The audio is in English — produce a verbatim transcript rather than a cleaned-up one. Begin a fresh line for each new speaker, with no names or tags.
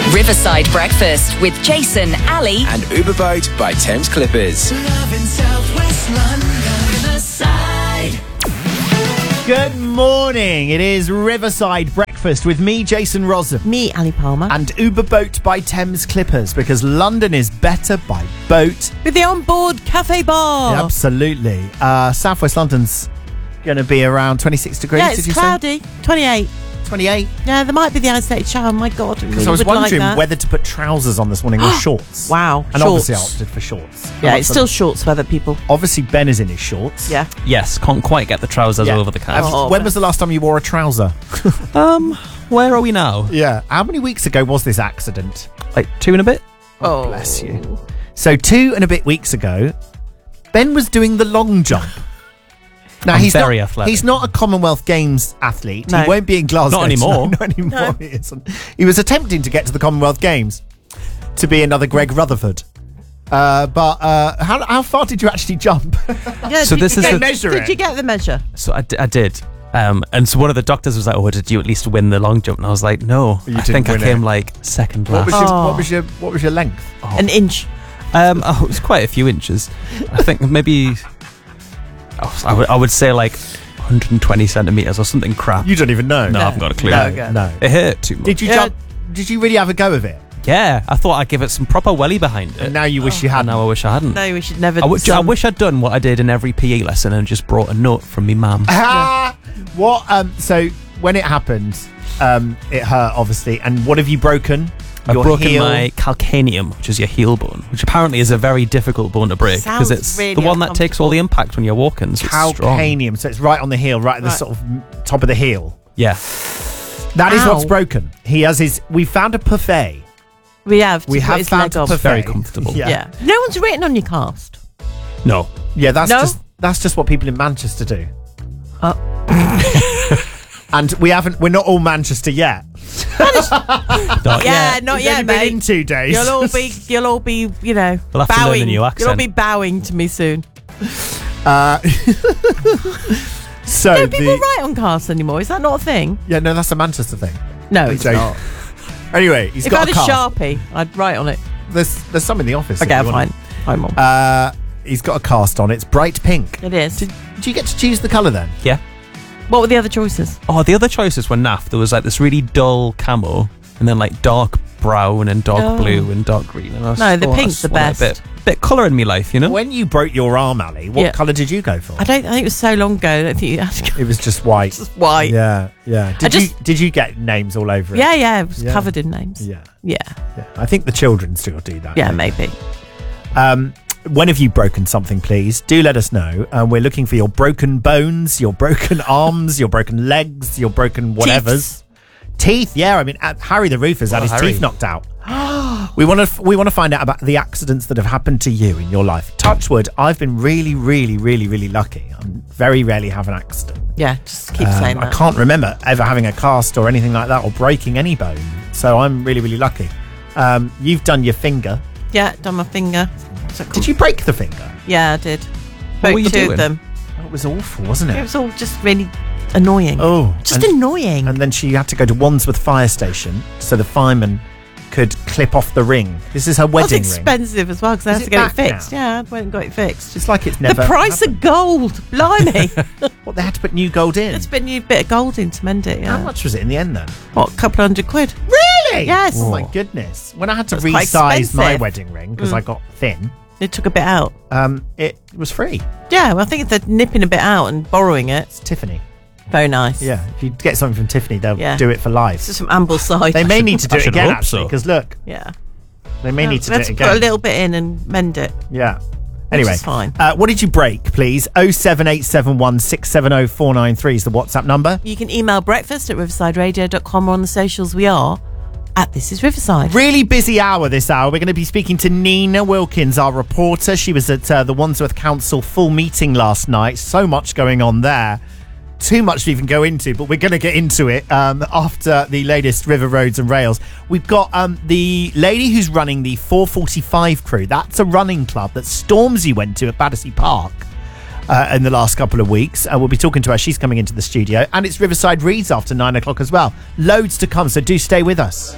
Riverside Breakfast with Jason, Ali
and Uberboat by Thames Clippers.
Love in South West London, Riverside.
Good morning. It is Riverside Breakfast with me, Jason Rossum.
Me, Ali Palmer.
And Uberboat by Thames Clippers, because London is better by boat.
With the onboard cafe bar.
Yeah, absolutely. Uh, South West London's going to be around twenty-six degrees,
Yeah,
did
it's
you
cloudy. twenty-eight.
say? twenty-eight.
Yeah, there might be the isolated shower. My God.
Because
Really
I was
would
wondering
like that.
whether to put trousers on this morning or shorts.
Wow.
And
shorts.
obviously I opted for shorts.
Yeah,
I'm
it's
up
still
for
shorts weather, people.
them. Obviously Ben is in his shorts.
Yeah.
Yes, can't quite get the trousers
Yeah.
over the calves.
Have-
Oh,
when
but-
was the last time you wore a trouser?
Um, where are we now?
Yeah. How many weeks ago was this accident?
Like two and a bit?
Oh,
Bless you. So two and a bit weeks ago, Ben was doing the long jump. Now
I'm
he's
very
not,
athletic.
He's not a Commonwealth Games athlete.
No.
He won't be in Glasgow.
Not anymore.
No, not anymore.
No.
He isn't. He was attempting to get to the Commonwealth Games to be another Greg Rutherford. Uh, but uh, how, how far did you actually jump?
Yeah,
So
did
this
you
is
get-
the-
measure
Did
it.
you get the measure?
So I, d- I did. Um, and so one of the doctors was like, oh, did you at least win the long jump? And I was like, no,
You
I
didn't
think I
win
came
it.
like second
What was,
last.
your,
Oh.
what was your what was your length?
An inch.
Um, oh, it was quite a few inches. I think maybe, oh, I, would, I would say like one hundred twenty centimetres or something crap.
You don't even know.
no, I haven't got a clue.
no,
Okay.
no.
It hurt too much.
Did you
Yeah.
jump? Did you really have a go of it?
Yeah, I thought I'd give it some proper welly behind it.
And now you wish you
And
had.
now I wish I hadn't.
No, we should never.
I, w- I
jump.
wish I'd done what I did in every P E lesson and just brought a note from me mum.
Ah, what? Um. So when it happened, um, it hurt obviously. And what have you broken?
I've
Your
broken
heel?
my calcaneum, which is your heel bone, which apparently is a very difficult bone to break because
Sounds
it's
really
the one that takes all the impact when you're walking. So it's strong.
calcaneum. So it's right on the heel, right at the
Right.
sort of m- top of the heel.
Yeah.
That is
Ow.
what's broken. He has his. We found a buffet.
We have. To
We
put
have
his
found
leg
a
on.
buffet.
Very comfortable.
Yeah.
Yeah. No one's written on your cast.
No.
Yeah, that's
No?
just that's just what people in Manchester do.
Oh.
And we haven't. We're not all Manchester yet.
Not
Yeah,
yet.
not
We've
yet,
only been in
mate.
two days.
You'll all be. You'll all be. You know.
We'll have to learn a
bowing.
new
You'll all
accent.
be bowing to me soon.
Uh, so
Don't people
the
write on casts anymore? Is that not a thing?
yeah, no, that's a Manchester thing.
No, it's
So-
not.
Anyway, he's
If I
got
had
a
a
cast.
Sharpie, I'd write on it.
There's there's some in the office.
Okay,
if you want
fine. I'm on.
it. Uh, he's got a cast on. It's bright pink.
It is.
Did, did you get to choose the colour then?
Yeah.
What were the other choices?
Oh, the other choices were naff. There was like this really dull camo, and then like dark brown and dark
Oh.
blue and dark green. And I was,
No, the
oh, I
pink's
just
the
wanted
best.
A bit, bit colour in my life, you know.
When you broke your arm, Ali, what
Yeah.
colour did you go for?
I don't. I think it was so long ago. I don't think you had to go.
It was just white.
Just white.
Yeah, yeah. Did
just-
you did you get names all over it?
Yeah, yeah. It was
Yeah.
covered in names.
Yeah,
Yeah,
yeah. I think the children still do that.
yeah,
don't they?
maybe.
Um, when have you broken something, please? Do let us know. Um, we're looking for your broken bones, your broken arms, your broken legs, your broken whatevers. Teeth, yeah. I mean, uh, Harry the Roofer's had
Oh,
his
Harry.
teeth knocked out. we want to we want to find out about the accidents that have happened to you in your life. Touch wood, I've been really, really, really, really lucky. I very rarely have an accident.
Yeah, just keep
Um,
saying
I
that.
can't remember ever having a cast or anything like that or breaking any bone. So I'm really, really lucky. Um, you've done your finger.
Yeah, done my finger. What's it
Did
called?
you break the finger?
Yeah, I did.
What
Broke
were you
two
doing?
of them.
That was awful, wasn't
It
it?
was all just really annoying.
Oh,
just
and,
annoying.
and then she had to go to Wandsworth Fire Station so the fireman could clip off the ring. This is her
It was
wedding ring.
expensive as well because I
Is
had to
it
get it
back
fixed.
now?
Yeah, I went and got it fixed.
It's like it's never
The price
happened.
of gold, blimey!
What, they had to put new gold in?
It's been a bit of gold in to mend it. Yeah.
How much was it in the end then?
What? A couple hundred quid.
Really?
Yes.
Oh my goodness. When I had to
That's quite
resize my
expensive.
wedding ring because
Mm.
I got thin,
It took a bit out.
um, it was free.
Yeah, well, I think if they're nipping a bit out and borrowing it,
It's Tiffany.
very nice.
Yeah, if you get something from Tiffany, they'll
Yeah.
do it for life.
This is from Ambleside.
They may need to do
I
it
should
again
hope
actually
so.
because look,
Yeah.
they may need to do
Let's
it
put a
again.
little bit in and mend it.
Yeah. Anyway,
is fine.
Uh, what did you break, please? oh seven eight seven one six seven oh four nine three is the WhatsApp number.
You can email breakfast at riverside radio dot com or on the socials we are at This Is Riverside.
Really busy hour this hour. We're going to be speaking to Nina Wilkins, our reporter. She was at uh, the Wandsworth Council full meeting last night. So much going on there. Too much to even go into, but we're going to get into it um, after the latest River Roads and Rails. We've got um, the lady who's running the four forty-five crew. That's a running club that Stormzy went to at Battersea Park uh, in the last couple of weeks. Uh, we'll be talking to her. She's coming into the studio. And it's Riverside Reads after nine o'clock as well. Loads to come, so do stay with us.